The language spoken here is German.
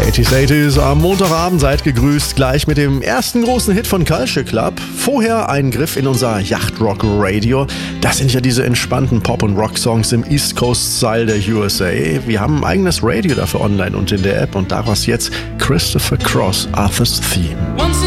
80s am Montagabend, seid gegrüßt, gleich mit dem ersten großen Hit von Culture Club. Vorher ein Griff in unser Yachtrock Radio. Das sind ja diese entspannten Pop- und Rock-Songs im East Coast-Style der USA. Wir haben ein eigenes Radio dafür online und in der App und daraus jetzt Christopher Cross, Arthur's Theme.